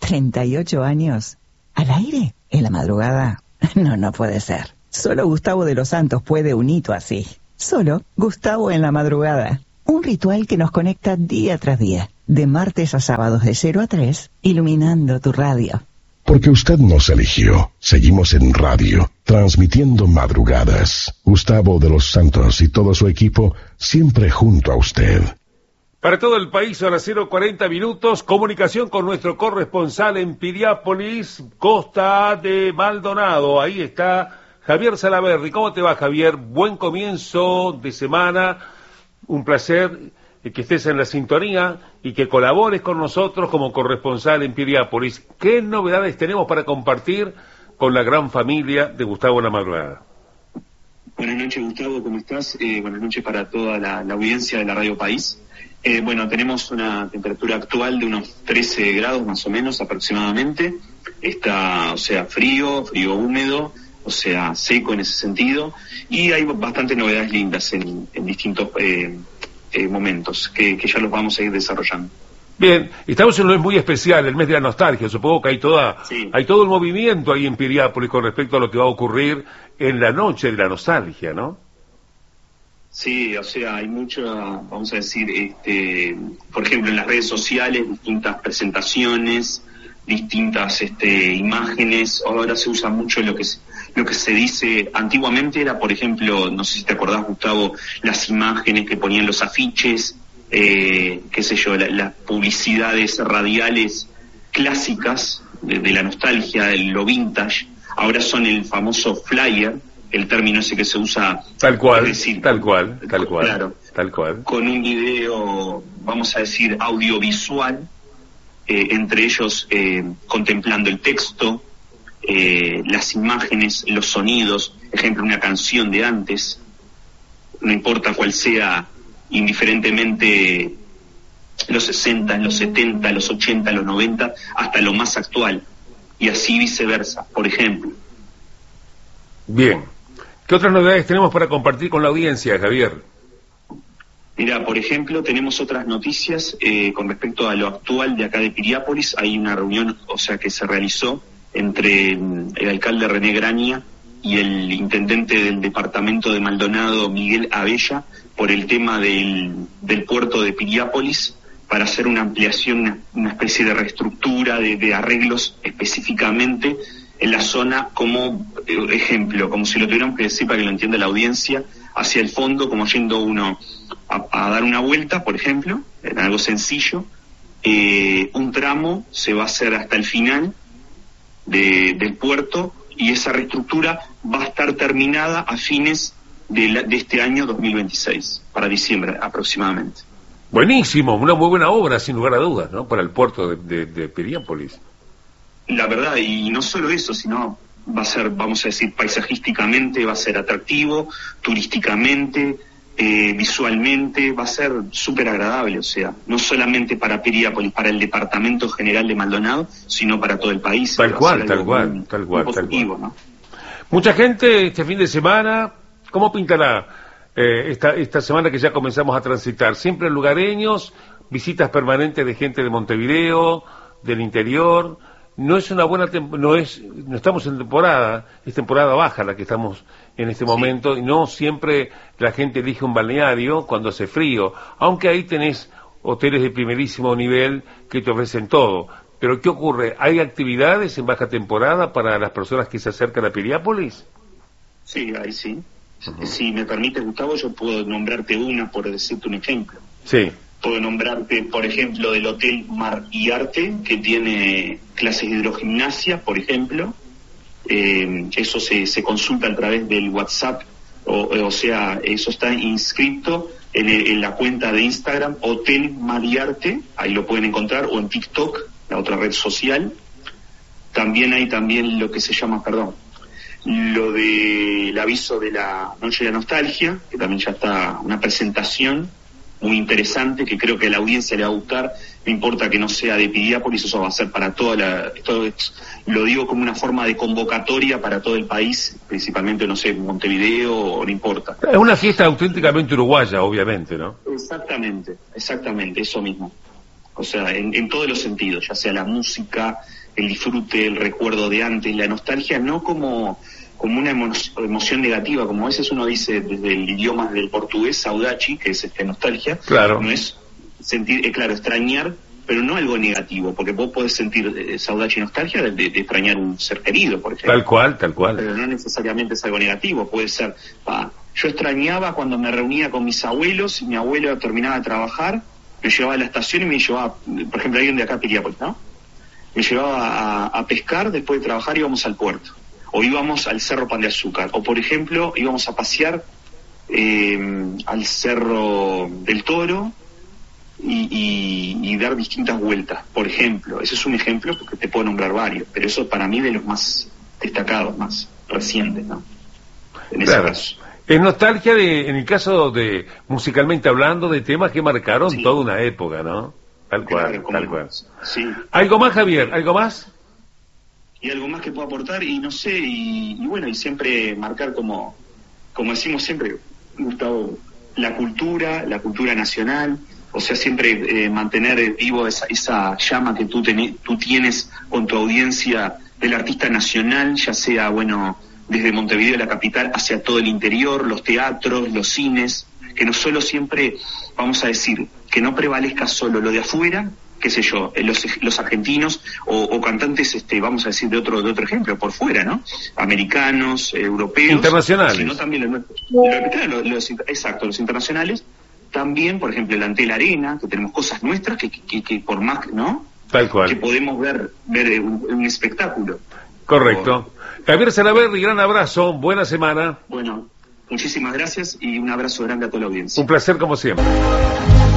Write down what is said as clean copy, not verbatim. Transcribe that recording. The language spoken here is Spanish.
¿38 años? ¿Al aire? ¿En la madrugada? No puede ser. Solo Gustavo de los Santos puede un hito así. Solo Gustavo en la madrugada. Un ritual que nos conecta día tras día, de martes a sábados de 0 a 3, iluminando tu radio. Porque usted nos eligió. Seguimos en radio, transmitiendo madrugadas. Gustavo de los Santos y todo su equipo, siempre junto a usted. Para todo el país, a las 0:40 minutos, comunicación con nuestro corresponsal en Piriápolis, Costa de Maldonado. Ahí está Javier Salaverry. ¿Cómo te va, Javier? Buen comienzo de semana. Un placer que estés en la sintonía y que colabores con nosotros como corresponsal en Piriápolis. ¿Qué novedades tenemos para compartir con la gran familia de Gustavo en la madrugada? Buenas noches, Gustavo, ¿cómo estás? Buenas noches para toda la audiencia de la Radio País. Tenemos una temperatura actual de unos 13 grados más o menos aproximadamente. Está, frío húmedo, seco en ese sentido. Y hay bastantes novedades lindas en distintos momentos que ya los vamos a ir desarrollando. Bien, estamos en un mes muy especial, el mes de la nostalgia. Supongo que hay todo el movimiento ahí en Piriápolis con respecto a lo que va a ocurrir en la noche de la nostalgia, ¿no? Sí, hay mucho, vamos a decir, por ejemplo, en las redes sociales, distintas presentaciones, distintas imágenes. Ahora se usa mucho lo que se dice. Antiguamente era, por ejemplo, no sé si te acordás, Gustavo, las imágenes que ponían los afiches, las publicidades radiales clásicas de la nostalgia, de lo vintage. Ahora son el famoso flyer, el término ese que se usa. Tal cual, es decir, tal cual. Claro, tal cual. Con un video, vamos a decir, audiovisual, entre ellos contemplando el texto, las imágenes, los sonidos. Ejemplo, una canción de antes, no importa cuál sea, indiferentemente los 60, los 70, los 80, los 90, hasta lo más actual, y así viceversa, por ejemplo. Bien. ¿Qué otras novedades tenemos para compartir con la audiencia, Javier? Mira, por ejemplo, tenemos otras noticias con respecto a lo actual de acá de Piriápolis. Hay una reunión, que se realizó entre el alcalde René Graña y el intendente del departamento de Maldonado, Miguel Abella, por el tema del puerto de Piriápolis, para hacer una ampliación, una especie de reestructura, de arreglos específicamente en la zona, como ejemplo, como si lo tuviéramos que decir para que lo entienda la audiencia, hacia el fondo, como yendo uno a dar una vuelta, por ejemplo, en algo sencillo. Un tramo se va a hacer hasta el final del puerto, y esa reestructura va a estar terminada a fines de este año 2026, para diciembre aproximadamente. Buenísimo, una muy buena obra, sin lugar a dudas, ¿no? Para el puerto de Piriápolis. La verdad, y no solo eso, sino va a ser, vamos a decir, paisajísticamente va a ser atractivo, turísticamente, visualmente, va a ser súper agradable, no solamente para Piriápolis, para el Departamento General de Maldonado, sino para todo el país. Tal cual. ¿No? Mucha gente este fin de semana, ¿cómo pintará esta semana que ya comenzamos a transitar? Siempre lugareños, visitas permanentes de gente de Montevideo, del interior. No es una buena no estamos en temporada, es temporada baja la que estamos en este momento, y no siempre la gente elige un balneario cuando hace frío, aunque ahí tenés hoteles de primerísimo nivel que te ofrecen todo. Pero ¿qué ocurre? ¿Hay actividades en baja temporada para las personas que se acercan a Piriápolis? Sí, ahí sí. Uh-huh. Si me permite, Gustavo, yo puedo nombrarte una, por decirte un ejemplo. Sí. Puedo nombrarte, por ejemplo, del Hotel Mar y Arte, que tiene clases de hidrogimnasia, por ejemplo. Eso se consulta a través del WhatsApp, eso está inscrito en la cuenta de Instagram, Hotel Mar y Arte, ahí lo pueden encontrar, o en TikTok, la otra red social. También hay lo que se llama, lo del aviso de la Noche de la Nostalgia, que también ya está una presentación muy interesante, que creo que a la audiencia le va a gustar. No importa que no sea de Piriápolis, eso va a ser para lo digo como una forma de convocatoria para todo el país, principalmente, Montevideo, no importa. Es una fiesta auténticamente uruguaya, obviamente, ¿no? Exactamente, eso mismo. O sea, en todos los sentidos, ya sea la música, el disfrute, el recuerdo de antes, la nostalgia, no como una emoción negativa, como a veces uno dice desde el idioma del portugués, saudade, que es nostalgia, claro. No es sentir, claro, extrañar, pero no algo negativo, porque vos podés sentir saudade y nostalgia de extrañar un ser querido, por ejemplo. Tal cual. Pero no necesariamente es algo negativo, puede ser, yo extrañaba cuando me reunía con mis abuelos, y mi abuelo terminaba de trabajar, me llevaba a la estación y me llevaba, por ejemplo, alguien de acá, Piriápolis, ¿no? Me llevaba a pescar, después de trabajar íbamos al puerto, o íbamos al Cerro Pan de Azúcar, o por ejemplo íbamos a pasear al Cerro del Toro y dar distintas vueltas, por ejemplo. Ese es un ejemplo porque te puedo nombrar varios, pero eso para mí de los más destacados, más recientes, ¿no? En ese caso. Es nostalgia en el caso de, musicalmente hablando, de temas que marcaron toda una época, ¿no? Tal cual. Sí. ¿Algo más, Javier? ¿Algo más? Y algo más que puedo aportar, y no sé, y bueno, y siempre marcar como decimos siempre, Gustavo, la cultura nacional, o sea, siempre mantener vivo esa llama que tú tienes con tu audiencia del artista nacional, ya sea, bueno, desde Montevideo, la capital, hacia todo el interior, los teatros, los cines, que no solo siempre, vamos a decir, que no prevalezca solo lo de afuera, qué sé yo, los argentinos o cantantes, vamos a decir de otro ejemplo, por fuera, ¿no? Americanos, europeos. Internacionales. Sino también los internacionales. También, por ejemplo, el Antel Arena, que tenemos cosas nuestras que por más, ¿no? Tal cual. Que podemos ver un espectáculo. Correcto. Javier Salaverry, gran abrazo, buena semana. Bueno, muchísimas gracias y un abrazo grande a toda la audiencia. Un placer como siempre.